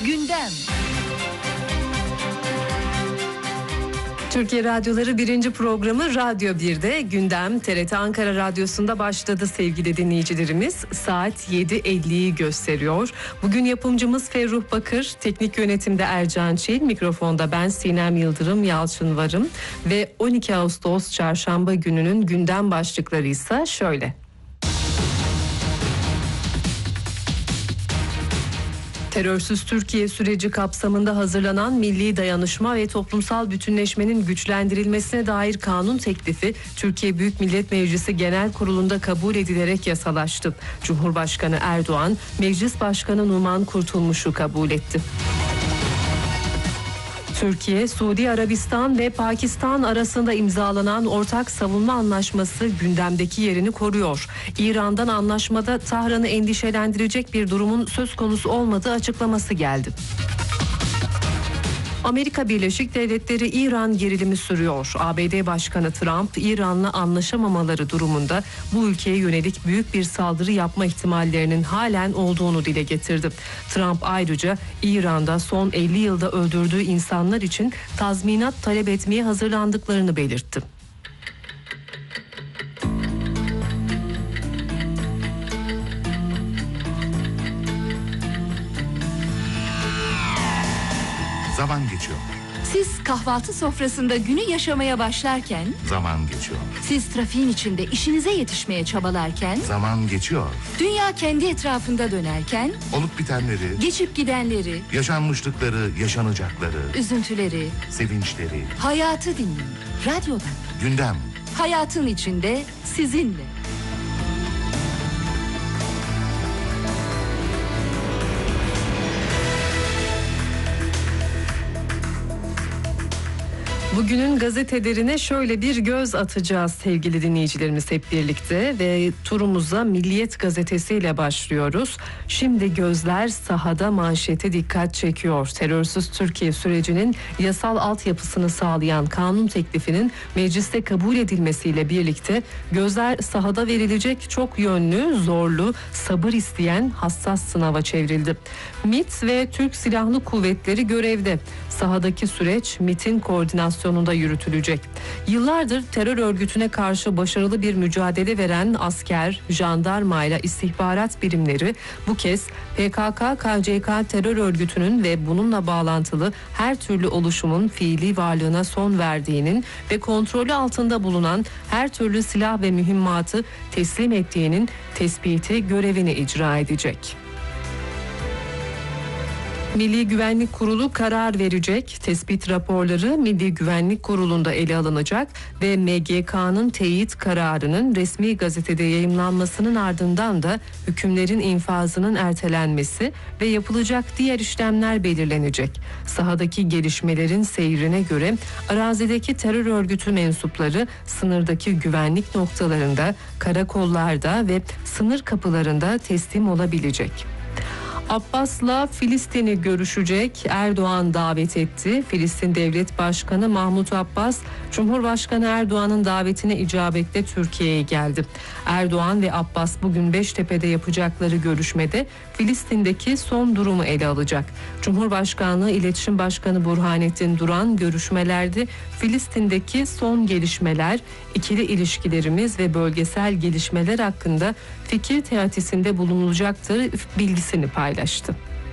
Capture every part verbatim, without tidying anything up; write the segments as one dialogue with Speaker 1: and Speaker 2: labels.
Speaker 1: Gündem.
Speaker 2: Türkiye Radyoları birinci programı Radyo bir'de Gündem T R T Ankara Radyosu'nda başladı sevgili dinleyicilerimiz. Saat yedi elliyi gösteriyor. Bugün yapımcımız Ferruh Bakır, teknik yönetimde Ercan Çil, mikrofonda ben Sinem Yıldırım Yalçın varım. Ve on iki Ağustos Çarşamba gününün gündem başlıkları ise şöyle. Terörsüz Türkiye süreci kapsamında hazırlanan Milli Dayanışma ve Toplumsal Bütünleşmenin güçlendirilmesine dair kanun teklifi Türkiye Büyük Millet Meclisi Genel Kurulu'nda kabul edilerek yasalaştı. Cumhurbaşkanı Erdoğan, Meclis Başkanı Numan Kurtulmuş'u kabul etti. Türkiye, Suudi Arabistan ve Pakistan arasında imzalanan ortak savunma anlaşması gündemdeki yerini koruyor. İran'dan anlaşmada Tahran'ı endişelendirecek bir durumun söz konusu olmadığı açıklaması geldi. Amerika Birleşik Devletleri İran gerilimi sürüyor. A B D Başkanı Trump, İran'la anlaşamamaları durumunda bu ülkeye yönelik büyük bir saldırı yapma ihtimallerinin halen olduğunu dile getirdi. Trump ayrıca İran'da son elli yılda öldürdüğü insanlar için tazminat talep etmeye hazırlandıklarını belirtti.
Speaker 3: Zaman geçiyor.
Speaker 1: Siz kahvaltı sofrasında günü yaşamaya başlarken,
Speaker 3: Zaman geçiyor.
Speaker 1: siz trafiğin içinde işinize yetişmeye çabalarken,
Speaker 3: Zaman geçiyor.
Speaker 1: dünya kendi etrafında dönerken,
Speaker 3: Olup bitenleri,
Speaker 1: geçip gidenleri,
Speaker 3: yaşanmışlıkları, yaşanacakları,
Speaker 1: üzüntüleri,
Speaker 3: sevinçleri,
Speaker 1: hayatı dinleyin. Radyoda,
Speaker 3: gündem.
Speaker 1: hayatın içinde sizinle.
Speaker 2: Bugünün gazetelerine şöyle bir göz atacağız sevgili dinleyicilerimiz hep birlikte ve turumuza Milliyet gazetesiyle başlıyoruz. Şimdi gözler sahada manşete dikkat çekiyor. Terörsüz Türkiye sürecinin yasal altyapısını sağlayan kanun teklifinin mecliste kabul edilmesiyle birlikte gözler sahada verilecek çok yönlü, zorlu, sabır isteyen hassas sınava çevrildi. MİT ve Türk Silahlı Kuvvetleri görevde. Sahadaki süreç MİT'in koordinasyonunda yürütülecek. Yıllardır terör örgütüne karşı başarılı bir mücadele veren asker, jandarma ile istihbarat birimleri bu kez P K K K C K terör örgütünün ve bununla bağlantılı her türlü oluşumun fiili varlığına son verdiğinin ve kontrolü altında bulunan her türlü silah ve mühimmatı teslim ettiğinin tespiti görevini icra edecek. Milli Güvenlik Kurulu karar verecek. Tespit raporları Milli Güvenlik Kurulu'nda ele alınacak ve M G K'nın teyit kararının resmi gazetede yayımlanmasının ardından da hükümlerin infazının ertelenmesi ve yapılacak diğer işlemler belirlenecek. Sahadaki gelişmelerin seyrine göre arazideki terör örgütü mensupları sınırdaki güvenlik noktalarında, karakollarda ve sınır kapılarında teslim olabilecek. Abbas'la Filistin'i görüşecek. Erdoğan davet etti. Filistin Devlet Başkanı Mahmut Abbas, Cumhurbaşkanı Erdoğan'ın davetine icabetle Türkiye'ye geldi. Erdoğan ve Abbas bugün Beştepe'de yapacakları görüşmede Filistin'deki son durumu ele alacak. Cumhurbaşkanlığı İletişim Başkanı Burhanettin Duran görüşmelerde Filistin'deki son gelişmeler, ikili ilişkilerimiz ve bölgesel gelişmeler hakkında fikir teatisinde bulunulacaktır bilgisini paylaştı.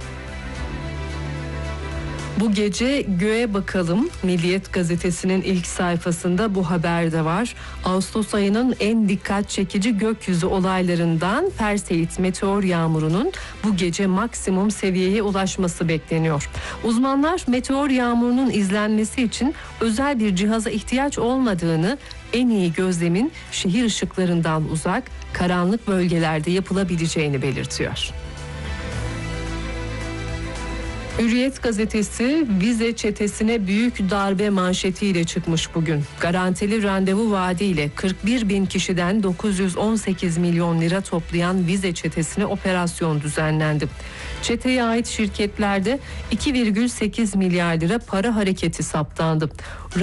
Speaker 2: Bu gece göğe bakalım. Milliyet gazetesinin ilk sayfasında bu haber de var. Ağustos ayının en dikkat çekici gökyüzü olaylarından Perseit meteor yağmurunun bu gece maksimum seviyeye ulaşması bekleniyor. Uzmanlar meteor yağmurunun izlenmesi için özel bir cihaza ihtiyaç olmadığını, en iyi gözlemin şehir ışıklarından uzak, karanlık bölgelerde yapılabileceğini belirtiyor. Hürriyet gazetesi vize çetesine büyük darbe manşetiyle çıkmış bugün. Garantili randevu vaadiyle kırk bir bin kişiden dokuz yüz on sekiz milyon lira toplayan vize çetesine operasyon düzenlendi. Çeteye ait şirketlerde iki virgül sekiz milyar lira para hareketi saptandı.